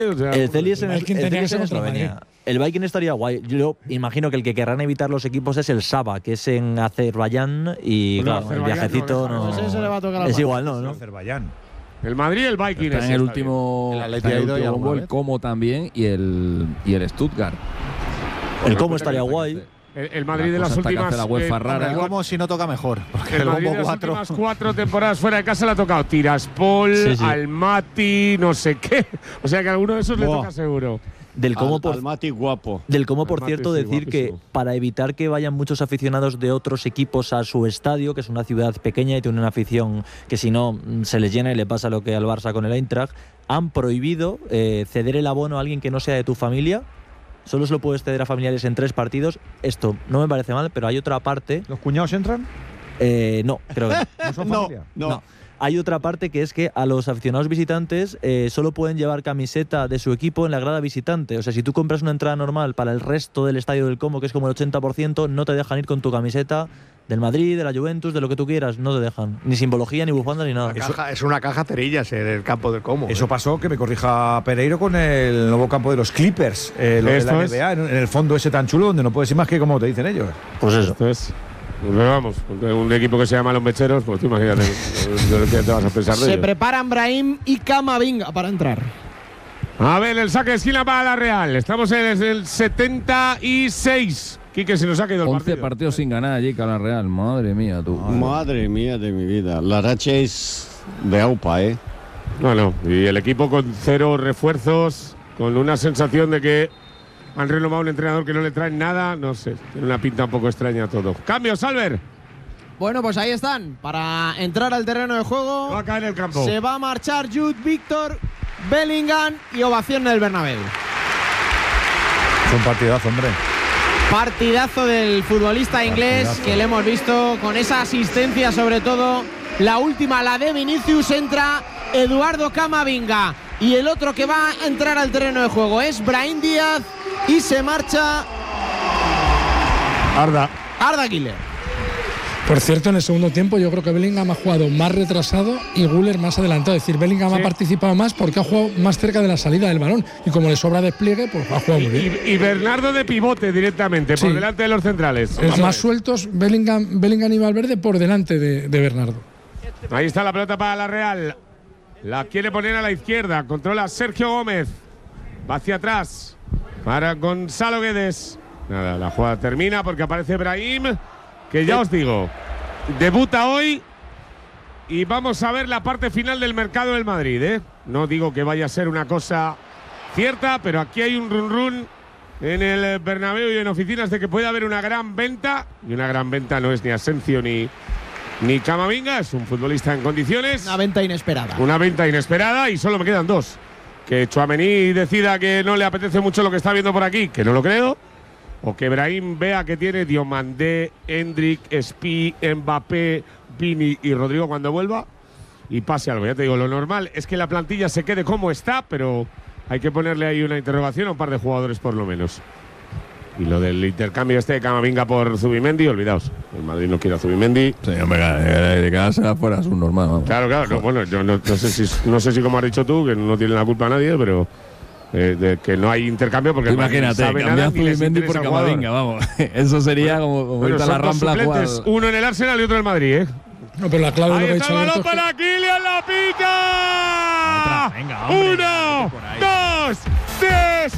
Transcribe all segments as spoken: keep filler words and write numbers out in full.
O sea, el Celje es en, el Viking el tenía Celje que es en ser contra Eslovenia. Madrid. El Viking estaría guay. Yo imagino que el que querrán evitar los equipos es el Saba, que es en Azerbaiyán y No, claro, Azerbaiyán el viajecito no, no, deja, Pues ese le va a tocar al es Madrid. igual, ¿no? ¿no? Azerbaiyán. El Madrid y el Viking. Está ese en el está último, El Atleti está en ha el ido ya último alguna bombo, el vez. Como también y el, y el Stuttgart. El cómo estaría guay. bien. El, el Madrid de La las cosa está que últimas. hace la UEFA eh, rara. Hombre, como si no toca mejor. Porque El el Madrid bombo de las cuatro. últimas cuatro temporadas fuera de casa le ha tocado Tiraspol, Sí, sí. Almaty, no sé qué. O sea que a alguno de esos le Buah. toca seguro. Del cómo, Al, por, al Mati guapo. del cómo, por Al cierto, Mate, sí, decir que guapísimo. para evitar que vayan muchos aficionados de otros equipos a su estadio, que es una ciudad pequeña y tiene una afición que si no mm, se les llena y le pasa lo que al Barça con el Eintracht, han prohibido eh, ceder el abono a alguien que no sea de tu familia. Solo se lo puedes ceder a familiares en tres partidos. Esto no me parece mal, pero hay otra parte. ¿Los cuñados entran? Eh, no, creo que no. ¿No son No, familia? no. No. Hay otra parte que es que a los aficionados visitantes eh, solo pueden llevar camiseta de su equipo en la grada visitante. O sea, si tú compras una entrada normal para el resto del estadio del Como, que es como el ochenta por ciento, no te dejan ir con tu camiseta del Madrid, de la Juventus, de lo que tú quieras. No te dejan. Ni simbología, ni bufanda, ni nada. Caja- es una caja cerillas en el campo del Como. Eso ¿eh? pasó, que me corrija Pereiro, con el nuevo campo de los Clippers, eh, lo de Esto la es. N B A, en, en el fondo ese tan chulo donde no puedes ir más que como te dicen ellos. Pues eso. Entonces, pues vamos, un equipo que se llama Los Mecheros, pues tú imagínate lo que te vas a pensar de Se ello. preparan Brahim y Camavinga para entrar. A ver, el saque de esquina para la Real. Estamos en el setenta y seis. Quique, se nos ha quedado el once partido. partidos sin ganar allí, con la Real. Madre mía, tú. Madre mía de mi vida. La racha es de aupa, ¿eh? No, no. Y el equipo con cero refuerzos, con una sensación de que han renovado un entrenador que no le traen nada. No sé, tiene una pinta un poco extraña todo. Cambio, Salver. Bueno, pues ahí están. Para entrar al terreno de juego, Va a caer el campo. se va a marchar Jude Víctor, Bellingham y ovación en el Bernabéu. Es un partidazo, hombre. Partidazo del futbolista inglés Partidazo. que le hemos visto con esa asistencia, sobre todo la última, la de Vinicius. Entra Eduardo Camavinga y el otro que va a entrar al terreno de juego es Brahim Díaz y se marcha Arda. Arda Güler. Por cierto, en el segundo tiempo yo creo que Bellingham ha jugado más retrasado y Güler más adelantado. Es decir, Bellingham Sí. ha participado más porque ha jugado más cerca de la salida del balón. Y como le sobra despliegue, pues ha jugado muy bien. Y, y Bernardo de pivote directamente, por Sí. delante de los centrales. Es más sueltos Bellingham, Bellingham y Valverde por delante de, de Bernardo. Ahí está la pelota para la Real. La quiere poner a la izquierda. Controla Sergio Gómez. Va hacia atrás. Para Gonzalo Guedes. Nada, la jugada termina porque aparece Brahim. Que ya os digo, debuta hoy. Y vamos a ver la parte final del mercado del Madrid, ¿eh? No digo que vaya a ser una cosa cierta, pero aquí hay un run run en el Bernabéu y en oficinas de que puede haber una gran venta. Y una gran venta no es ni Asensio ni, ni Camavinga, es un futbolista en condiciones. Una venta inesperada. Una venta inesperada y solo me quedan dos. Que Tchouaméni decida que no le apetece mucho lo que está viendo por aquí, que no lo creo. O que Brahim vea que tiene Diomandé, Hendrik, Spi, Mbappé, Vini y Rodrigo cuando vuelva. Y pase algo. Ya te digo, lo normal es que la plantilla se quede como está, pero hay que ponerle ahí una interrogación a un par de jugadores por lo menos. Y lo del intercambio este de Camavinga por Zubimendi, olvidaos. El Madrid no quiere a Zubimendi. Sí, hombre, de quedarse afuera es un normal. Vamos. Claro, claro. No, bueno, yo no, no sé si, no sé si como has dicho tú, que no tiene la culpa a nadie, pero eh, de que no hay intercambio porque el Madrid Imagínate, sabe cambiar nada a ni les Zubimendi interesa por el jugador. Camavinga, vamos. Eso sería como, como Bueno, irte a son la dos Rambla a jugar. suplentes, uno en el Arsenal y otro en el Madrid, ¿eh? No, pero la clave de Ahí lo que ha está dicho el Alberto balón es que- para Kylian, la pica. Otra, venga, hombre, Uno, vete por ahí. dos, tres,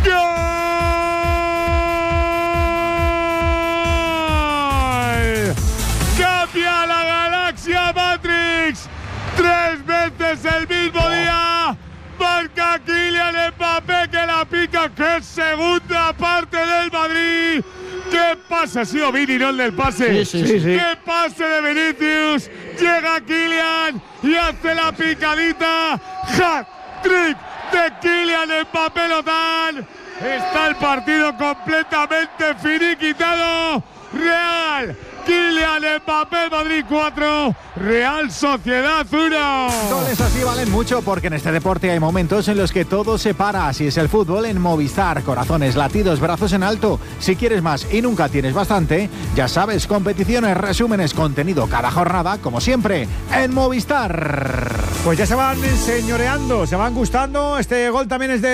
¡gol! Cambia la galaxia Matrix. Tres veces el mismo día. Marca Kylian Mbappé que la pica. ¡Qué segunda parte del Madrid! ¡Qué pase! Ha sido Vini, no el del pase. Sí, sí, sí. ¡Qué pase de Vinicius! Llega Kylian y hace la picadita. ¡Hat-trick de Kylian Mbappé Lozán! Está el partido completamente finiquitado. Real, Kylian Mbappé, Madrid cuatro, Real Sociedad uno. Goles así valen mucho porque en este deporte hay momentos en los que todo se para. Así es el fútbol en Movistar. Corazones, latidos, brazos en alto. Si quieres más y nunca tienes bastante, ya sabes, competiciones, resúmenes, contenido cada jornada, como siempre, en Movistar. Pues ya se van señoreando, se van gustando. Este gol también es de